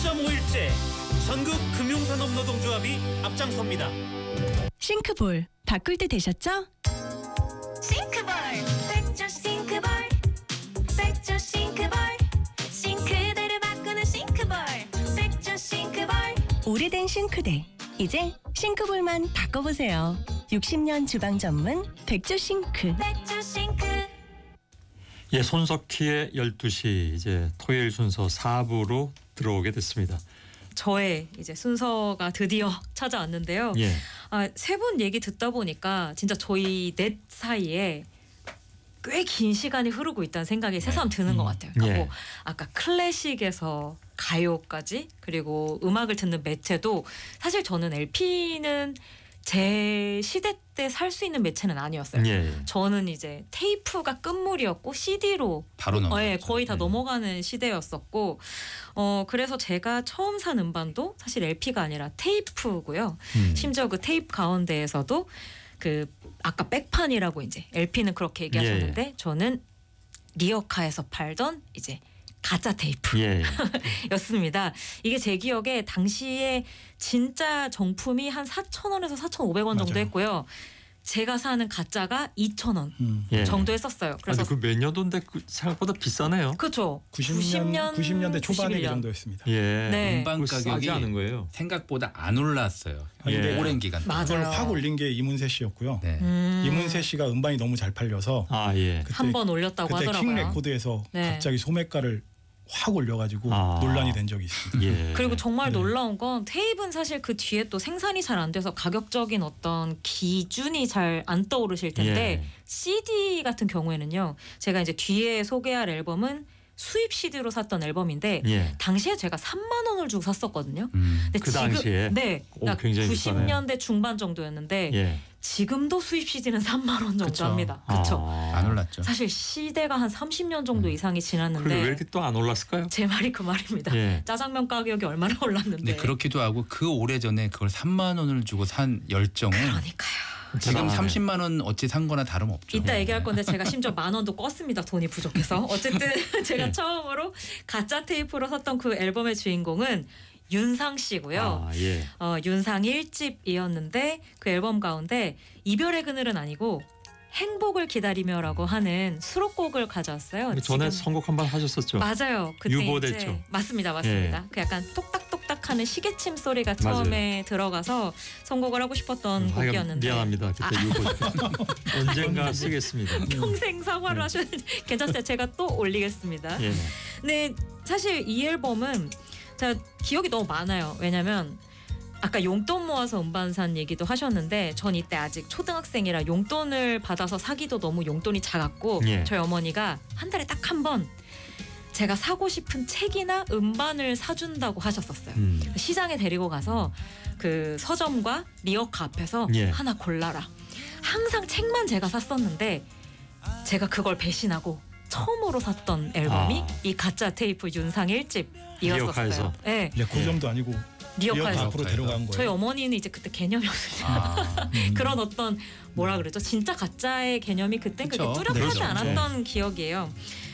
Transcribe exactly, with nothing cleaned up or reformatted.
점 오 일째 전국 금융산업노동조합이 앞장섭니다. 싱크볼 바꿀 때 되셨죠? 싱크볼 백조 싱크볼 백조 싱크볼 싱크대를 바꾸는 싱크볼 백조 싱크볼 오래된 싱크대 이제 싱크볼만 바꿔보세요. 육십 년 주방 전문 백조 싱크. 백조 싱크. 예, 손석희의 열두 시 이제 토요일 순서 사 부로 들어오게 됐습니다. 저의 이제 순서가 드디어 찾아왔는데요. 예. 아, 세 분 얘기 듣다 보니까 진짜 저희 넷 사이에 꽤 긴 시간이 흐르고 있다는 생각이 새삼 드는 것 같아요. 그러니까 예. 뭐 아까 클래식에서 가요까지 그리고 음악을 듣는 매체도 사실 저는 엘피는 제 시대 때 살 수 있는 매체는 아니었어요. 예. 저는 이제 테이프가 끝물이었고 씨디로 바로 넘어갔죠. 예, 거의 다 네. 넘어가는 시대였었고 어 그래서 제가 처음 산 음반도 사실 엘피가 아니라 테이프고요. 음. 심지어 그 테이프 가운데에서도 그 아까 백판이라고 이제 엘피는 그렇게 얘기하셨는데 예. 저는 리어카에서 팔던 이제 가짜 테이프. 예. 였습니다. 이게 제 기억에 당시에 진짜 정품이 한 사천 원에서 사천오백 원 정도 맞아요. 했고요. 제가 사는 가짜가 이천 원 음. 예. 정도 했었어요. 그래서 아니, 그몇 년도인데 그 생각보다 비싸네요. 그렇죠. 구십 년, 구십 년대 초반에 이 구십일 년. 정도였습니다. 예. 네. 음반 그거 싸지 가격이 않은 거예요. 생각보다 안 올랐어요. 예. 오랜 기간 동안. 그걸 맞아요. 확 올린 게 이문세 씨였고요. 네. 음, 이문세 씨가 음반이 너무 잘 팔려서 아 예. 그때, 한 번 올렸다고 그때 하더라고요. 킹 레코드에서 네. 갑자기 소매가를 확 올려가지고 아. 논란이 된 적이 있습니다. 예. 그리고 정말 네. 놀라운 건 테이프는 사실 그 뒤에 또 생산이 잘 안 돼서 가격적인 어떤 기준이 잘 안 떠오르실 텐데 예. 씨디 같은 경우에는요. 제가 이제 뒤에 소개할 앨범은 수입 씨디로 샀던 앨범인데 예. 당시에 제가 삼만 원을 주고 샀었거든요. 음. 근데 그 지금, 당시에? 네, 오, 그러니까 굉장히 구십 비싸네요. 년대 중반 정도였는데 예. 지금도 수입 씨디는 삼만 원 정도 그쵸. 합니다. 그렇죠. 아. 안 올랐죠. 사실 시대가 한 삼십 년 정도 이상이 그래 지났는데 왜 이렇게 또 안 올랐을까요? 제 말이 그 말입니다. 예. 짜장면 가격이 얼마나 올랐는데. 근데 그렇기도 하고 그 오래 전에 그걸 삼만 원을 주고 산 열정은 그러니까요. 지금 대단하네. 삼십만 원 어찌 산 거나 다름없죠. 이따 얘기할 건데 제가 심지어 만 원도 껐습니다. 돈이 부족해서. 어쨌든 제가 네. 처음으로 가짜 테이프로 샀던 그 앨범의 주인공은 윤상 씨고요. 아 예. 어, 윤상 일 집이었는데 그 앨범 가운데 이별의 그늘은 아니고 행복을 기다리며라고 하는 수록곡을 가져왔어요. 전에 지금- 선곡 한번 하셨었죠. 맞아요. 그때 유보됐죠. 이제 맞습니다, 맞습니다. 그 약간 똑딱똑딱하는 시계침 소리가 처음에 들어가서 선곡을 하고 싶었던 음, 하여간 곡이었는데 미안합니다. 그때 아. 유보 언젠가 쓰겠습니다. 평생 사과를 하셨는데 괜찮아요. 제가 또 올리겠습니다. 예. 근데 사실 이 앨범은 제가 기억이 너무 많아요. 왜냐면 아까 용돈 모아서 음반 산 얘기도 하셨는데 전 이때 아직 초등학생이라 용돈을 받아서 사기도 너무 용돈이 작았고 예. 저희 어머니가 한 달에 딱 한 번 제가 사고 싶은 책이나 음반을 사준다고 하셨었어요. 음. 시장에 데리고 가서 그 서점과 리어카 앞에서 예. 하나 골라라. 항상 책만 제가 샀었는데 제가 그걸 배신하고 처음으로 샀던 앨범이 아. 이 가짜 테이프 윤상 일 집이었었어요. 리어카에서? 네, 레코점도 아니고 리어카 리어카에서. 앞으로 데려간 거예요. 저희 어머니는 이제 그때 개념이 없으셔. 아, 음. 그런 어떤 뭐라 그러죠? 진짜 가짜의 개념이 그땐 그렇게 그쵸. 뚜렷하지 그렇죠. 않았던 기억이에요.